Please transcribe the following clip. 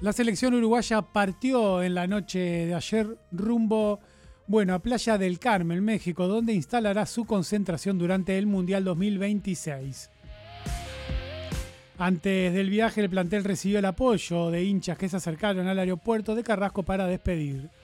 La selección uruguaya partió en la noche de ayer rumbo, a Playa del Carmen, México, donde instalará su concentración durante el Mundial 2026. Antes del viaje, el plantel recibió el apoyo de hinchas que se acercaron al aeropuerto de Carrasco para despedir